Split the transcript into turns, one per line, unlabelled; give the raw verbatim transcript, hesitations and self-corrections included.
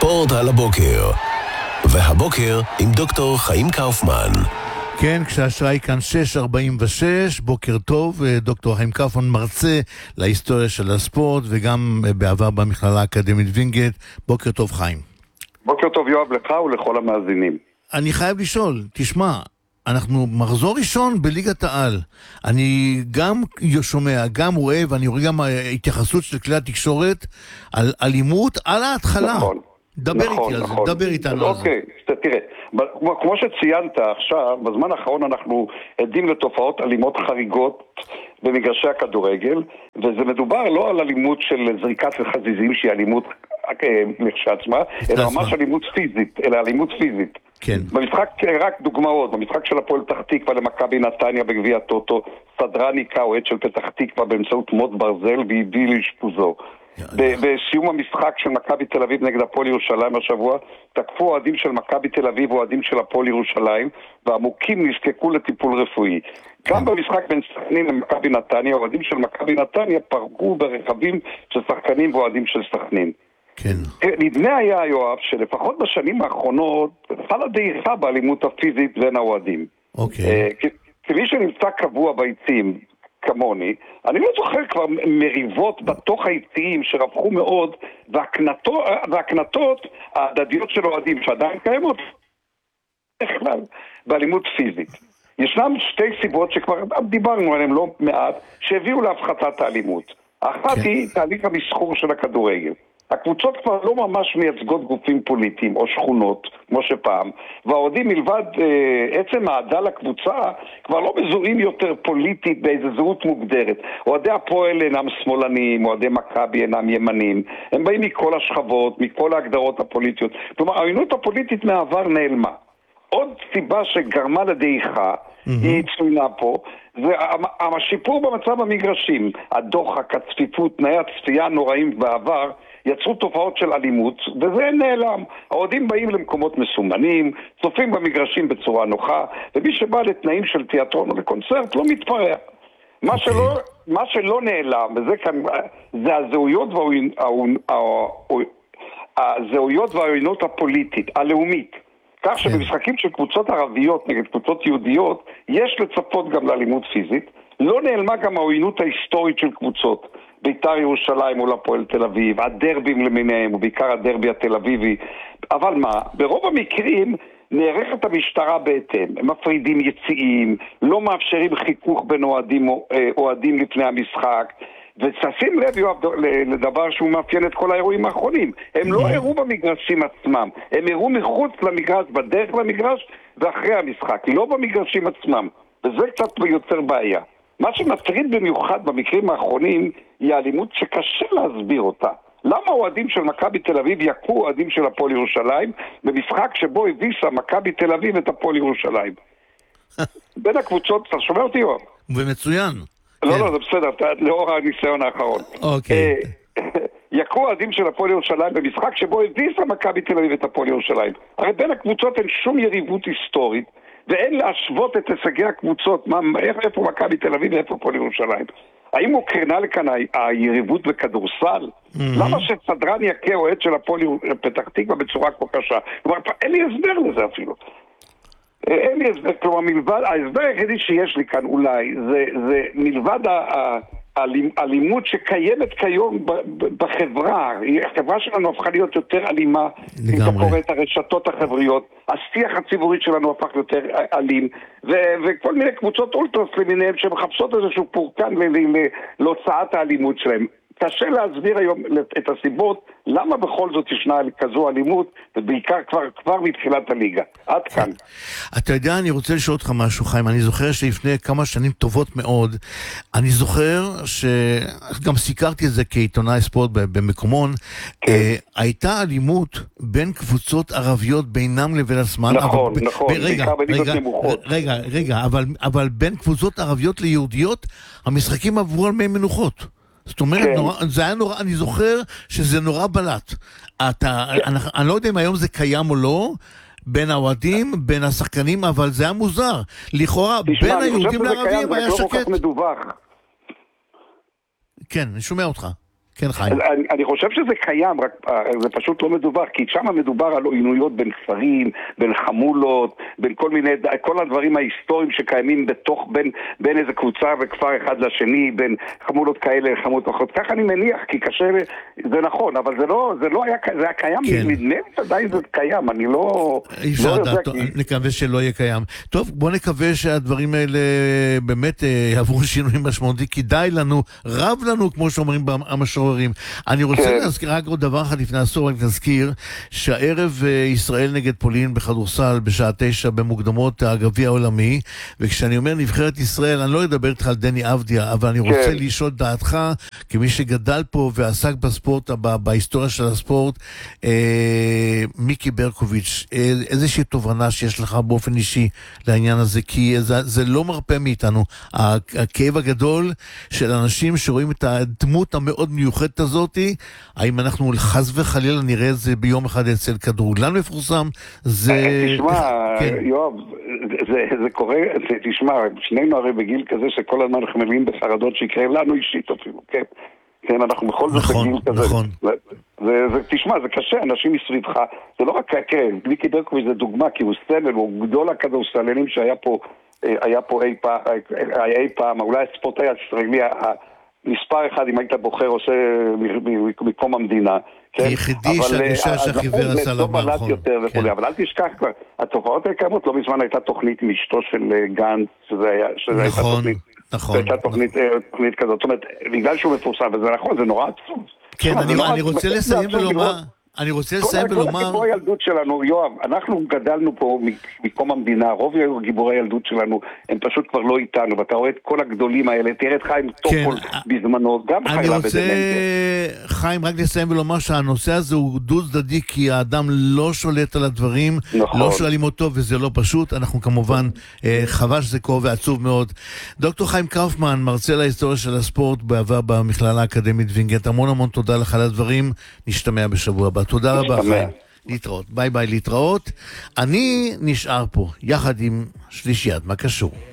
ספורט על הבוקר. והבוקר עם דוקטור חיים קאופמן.
כן, כשהשעה היא כאן שש ארבעים ושש, בוקר טוב, דוקטור חיים קאופמן מרצה להיסטוריה של הספורט וגם בעבר במכללה האקדמית וינגייט. בוקר טוב חיים.
בוקר טוב יואב, לך ולכל המאזינים.
אני חייב לשאול, תשמע, אנחנו מחזור ראשון בליגת העל. אני גם שומע, גם רואה, ואני רואה גם התייחסות של כלי התקשורת על אלימות על ההתחלה.
נכון.
דבר
נכון,
איתי על
נכון.
זה, דבר איתנו על זה.
אוקיי, תראה, כמו שציינת עכשיו, בזמן האחרון אנחנו עדים לתופעות אלימות חריגות במגרשי הכדורגל, וזה מדובר לא על אלימות של זריקת חזיזים שהיא אלימות לכשעצמה, אלא ממש אלימות פיזית, אלא אלימות פיזית.
כן.
במשחק, רק דוגמאות, במשחק של הפועל פתח תקווה למכבי נתניה בגביע הטוטו, סדרניקה אוהד של פתח תקווה באמצעות מוט ברזל והביא לאשפוזו. בסיום המשחק של מכבי תל אביב נגד הפועל ירושלים השבוע, תקפו אוהדים של מכבי תל אביב ואוהדים של הפועל ירושלים, והעמוקים נזקקו לטיפול רפואי. גם במשחק בין סכנין למכבי נתניה, אוהדים של מכבי נתניה פרקו ברכבים של שחקנים ואוהדים של סכנין.
כן.
נדמה היה יואב שלפחות בשנים האחרונות חלה דעיכה באלימות הפיזית בין האוהדים.
אוקיי.
כמי שנמצא קבוע ביציעים כמוני, אני לא זוכר כבר מריבות בתוך היציעים שרפחו מאוד, והקנטות, והקנטות ההדדיות של אוהדים שעדיין קיימות בכלל באלימות פיזית. ישנם שתי סיבות שכבר דיברנו עליהן לא מעט, שהביאו להפחתת האלימות. אחת
כן.
היא תהליך המסחור של הכדורגל. הקבוצות כבר לא ממש מייצגות גופים פוליטיים או שכונות, כמו שפעם, והאוהדים מלבד אה, עצם העדה לקבוצה, כבר לא מזוהים יותר פוליטית באיזו זהות מוגדרת. אוהדי הפועל אינם שמאלנים, אוהדי מכבי אינם ימנים, הם באים מכל השכבות, מכל ההגדרות הפוליטיות. כלומר, העוינות הפוליטית מהעבר נעלמה. עוד סיבה שגרמה לדעיכה, mm-hmm. היא צוינה פה, זה השיפור במצב המגרשים. הדוחק, הצפיפות, תנאי הצפייה נוראים בעבר, יצרו תופעות של אלימות, וזה נעלם. האוהדים באים למקומות מסומנים, צופים במגרשים בצורה נוחה, ומי שבא לתנאים של תיאטרון או לקונצרט לא מתפרע. מה שלא, מה שלא נעלם, וזה כאן, זה הזהויות והזהויות והעוינות הפוליטית, הלאומית. כך שבמשחקים של קבוצות ערביות נגד קבוצות יהודיות, יש לצפות גם לאלימות פיזית. לא נעלמה גם העוינות ההיסטורית של קבוצות. בית"ר ירושלים מול הפועל תל אביב, הדרבים למיניהם, ובעיקר הדרבי התל אביבי. אבל מה? ברוב המקרים נערכת המשטרה בהתאם. הם מפרידים יציאים, לא מאפשרים חיכוך בין אוהדים, אוהדים לפני המשחק. ותשים לב יואב לדבר שהוא מאפיין את כל האירועים האחרונים. הם לא הראו במגרשים עצמם, הם הראו מחוץ למגרש, בדרך למגרש ואחרי המשחק, לא במגרשים עצמם. וזה קצת יוצר בעיה. מה שמטריד במיוחד במקרים האחרונים היא האלימות שקשה להסביר אותה. למה אוהדים של מכבי תל אביב יקו אוהדים של הפועל ירושלים במשחק שבו הביסה מכבי תל אביב את הפועל ירושלים? בין הקבוצות, אתה שומע אותי יואב?
ומצוין.
לא, לא, זה בסדר, לאור הניסיון האחרון.
אוקיי.
יקו אוהדים של הפועל ירושלים במשחק שבו הביסה מכבי תל אביב את הפועל ירושלים. הרי בין הקבוצות אין שום יריבות היסטורית, ואין להשוות את הישגי הקבוצות, מה, איפה מכבי תל אביב ואיפה הפועל ירושלים. האם הוא קרנה לכאן היריבות בכדורסל? Mm-hmm. למה שסדרן יקה אוהד של הפועל פתח תקווה בצורה כל קשה? כלומר, אין לי הסבר לזה אפילו. אין לי הסבר, כלומר, מלבד, ההסבר היחידי שיש לי כאן אולי, זה, זה מלבד האלימות שקיימת כיום בחברה. החברה שלנו הפכה להיות יותר אלימה, אם אתה קורא את הרשתות החבריות, השיח הציבורי שלנו הפך יותר אלים, ו- וכל מיני קבוצות אולטרס למיניהם שמחפשות איזשהו פורקן להוצאת האלימות שלהם. קשה להסביר היום את הסיבות למה בכל זאת ישנה כזו אלימות, ובעיקר כבר, כבר מתחילת הליגה. עד כאן.
אתה יודע, אני רוצה לשאול אותך משהו, חיים. אני זוכר שלפני כמה שנים טובות מאוד, אני זוכר שגם סיקרתי את זה כעיתונאי ספורט במקומון, כן. אה, הייתה אלימות בין קבוצות ערביות בינם לבין עצמן.
נכון,
אבל,
נכון,
רגע,
בעיקר בליגות
רגע,
נמוכות.
רגע, רגע, אבל, אבל בין קבוצות ערביות ליהודיות, המשחקים עברו על מי מנוחות. זאת אומרת, כן. נורא, זה היה נורא, אני זוכר שזה נורא בלט. אתה, כן. אני, אני לא יודע אם היום זה קיים או לא, בין האוהדים, בין השחקנים, אבל זה היה מוזר. לכאורה, בין היהודים לערבים היה שקט.
לא כל כך מדווח.
כן, אני שומע אותך. כן, חיים.
אני, אני חושב שזה קיים, רק זה פשוט לא מדובר, כי שם מדובר על עוינויות בין כפרים, בין חמולות, בין כל מיני, כל הדברים ההיסטוריים שקיימים בתוך, בין, בין איזה קבוצה וכפר אחד לשני, בין חמולות כאלה לחמולות אחרות. כך אני מניח, כי קשה, זה נכון, אבל זה לא, זה לא היה, זה היה קיים,
כן.
נדמה לי עדיין זה קיים, אני לא...
אי אפשר
לא
לדעת,
כי...
נקווה שלא יהיה קיים. טוב, בוא נקווה שהדברים האלה באמת יעברו שינויים משמעותי, כי די לנו, רב לנו, כמו שאומרים המשוררים. אני רוצה כן. להזכיר רק עוד דבר אחד לפני עשור, אני תזכיר שהערב ישראל נגד פולין בכדורסל בשעה תשע במוקדמות הגביע העולמי, וכשאני אומר נבחרת ישראל, אני לא אדבר איתך על דני אבדיה, אבל אני רוצה כן. לשאול דעתך, כמי שגדל פה ועסק בספורט, בהיסטוריה של הספורט, אה, מיקי ברקוביץ', אה, איזושהי תובנה שיש לך באופן אישי לעניין הזה, כי זה, זה לא מרפא מאיתנו, הכאב הגדול של אנשים שרואים את הדמות המאוד מיוחדת הזאת, האם אנחנו חס וחלילה נראה את זה ביום אחד אצל כדורגלן מפורסם, זה...
תשמע, כן. יואב, זה, זה קורה, זה, תשמע, שנינו הרי בגיל כזה שכל הזמן אנחנו מביאים בחרדות שיקרה לנו אישית אפילו, כן? כן, אנחנו בכל זאת
נכון,
בגיל כזה.
נכון.
זה, זה, זה, תשמע, זה קשה, אנשים מסביבך, זה לא רק, כן, מיקי ברקוביץ' זה דוגמה, כי הוא סמל, הוא גדול הכדורסלנים שהיה פה, היה פה אי פעם, אי פעם, אולי הספורטאי הישראלי, מספר אחד, אם היית בוחר, עושה מקום המדינה.
היחידי שהגישה שהחיוור עשה למערכון.
אבל אל תשכח כבר, התופעות הקיימות, לא מזמן הייתה תוכנית עם אשתו של גנץ, שזה הייתה תוכנית.
נכון.
הייתה תוכנית כזאת, זאת אומרת, בגלל שהוא מפורסם, וזה נכון, זה נורא עצוב.
כן, אני רוצה לסיים ולומר... אני רוצה לסיים ולומר...
כל גיבורי הילדות שלנו, יואב, אנחנו גדלנו פה מקום המדינה, רוב גיבורי הילדות שלנו הם פשוט כבר לא איתנו, ואתה רואה את כל הגדולים האלה, תראה את חיים טופול בזמנו, גם חיילה בדמנטיה. אני רוצה,
חיים, רק לסיים ולומר שהנושא הזה הוא דו צדדי, כי האדם לא שולט על הדברים, לא שואלים אותו, וזה לא פשוט. אנחנו כמובן, חבל שזה קורה ועצוב מאוד. דוקטור חיים קאופמן, מרצה להיסטוריה של הספורט בעבר במכללה האקדמית וינגייט, המון המון תודה לך על הדברים, נשתמע בשבוע הבא. תודה רבה, חיים. להתראות. ביי ביי, להתראות. אני נשאר פה, יחד עם שלישיית מה קשור.